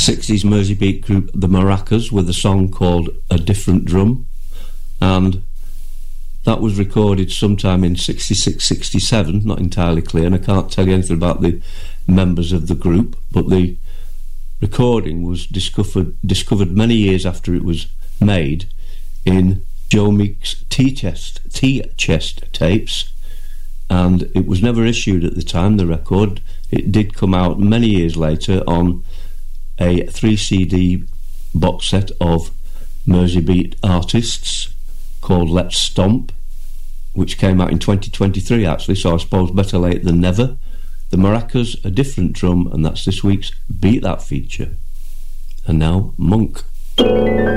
60s Merseybeat group The Maracas with a song called A Different Drum, and that was recorded sometime in 66-67, not entirely clear, and I can't tell you anything about the members of the group, but the recording was discovered many years after it was made in Joe Meek's Tea-Chest tapes, and it was never issued at the time, the record. It did come out many years later on a 3-CD box set of Merseybeat artists called Let's Stomp, which came out in 2023 actually, so I suppose better late than never. The Maracas, A Different Drum, and that's this week's Beat That feature. And now, Monk.